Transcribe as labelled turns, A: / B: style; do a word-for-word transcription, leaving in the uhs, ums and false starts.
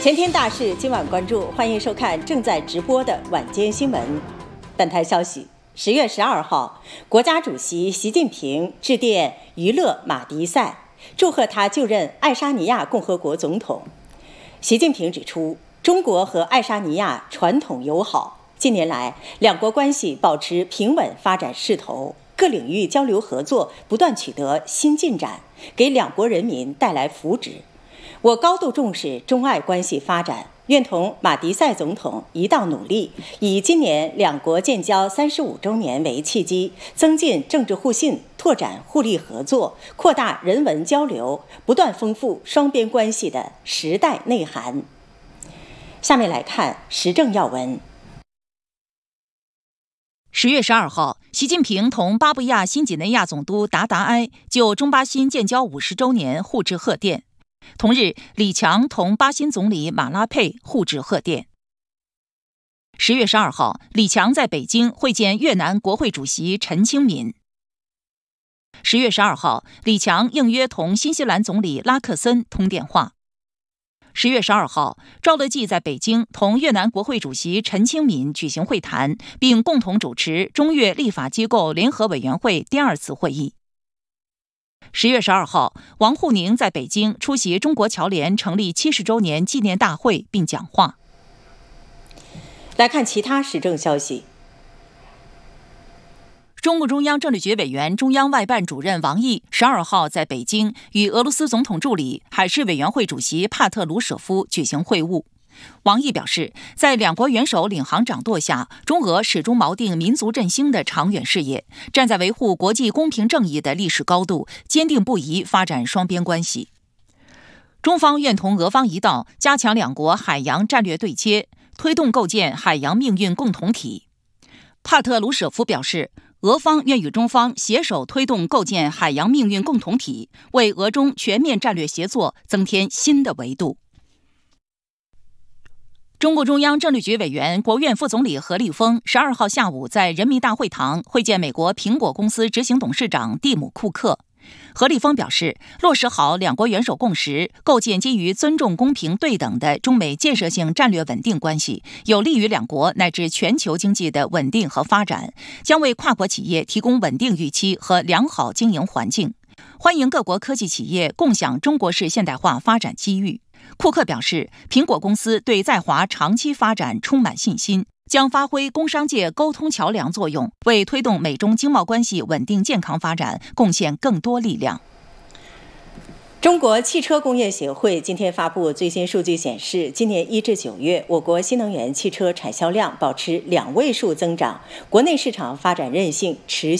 A: 全天大事今晚关注，欢迎收看正在直播的晚间新闻。本台消息，十月十二号，国家主席习近平致电娱乐马迪赛，祝贺他就任爱沙尼亚共和国总统。习近平指出，中国和爱沙尼亚传统友好，近年来两国关系保持平稳发展势头，各领域交流合作不断取得新进展，给两国人民带来福祉。我高度重视中爱关系发展，愿同马迪赛总统一道努力，以今年两国建交三十五周年为契机，增进政治互信，拓展互利合作，扩大人文交流，不断丰富双边关系的时代内涵。下面来看时政要闻。
B: 十月十二号，习近平同巴布亚新几内亚总督达达埃就中巴新建交五十周年互致贺电。同日，李强同巴新总理马拉佩互致贺电。十月十二号，李强在北京会见越南国会主席陈清敏。十月十二号，李强应约同新西兰总理拉克森通电话。十月十二号，赵乐际在北京同越南国会主席陈清敏举行会谈，并共同主持中越立法机构联合委员会第二次会议。十月十二号，王沪宁在北京出席中国侨联成立七十周年纪念大会并讲话。
A: 来看其他时政消息。
B: 中共中央政治局委员、中央外办主任王毅十二号在北京与俄罗斯总统助理、海事委员会主席帕特鲁舍夫举行会晤。王毅表示，在两国元首领航掌舵下，中俄始终锚定民族振兴的长远事业，站在维护国际公平正义的历史高度，坚定不移发展双边关系。中方愿同俄方一道，加强两国海洋战略对接，推动构建海洋命运共同体。帕特鲁舍夫表示，俄方愿与中方携手推动构建海洋命运共同体，为俄中全面战略协作增添新的维度。中共中央政治局委员、国务院副总理何立峰十二号下午在人民大会堂会见美国苹果公司执行董事长蒂姆·库克。何立峰表示，落实好两国元首共识，构建基于尊重、公平、对等的中美建设性战略稳定关系，有利于两国乃至全球经济的稳定和发展，将为跨国企业提供稳定预期和良好经营环境，欢迎各国科技企业共享中国式现代化发展机遇。库克表示，苹果公司对在华长期发展充满信心，将发挥工商界沟通桥梁作用，为推动美中经贸关系稳定健康发展贡献更多力量。
A: 中国汽车工业协会今天发布最新数据显示，今年一至九月，我国新能源汽车产销量保持两位数增长，国内市场发展韧性持续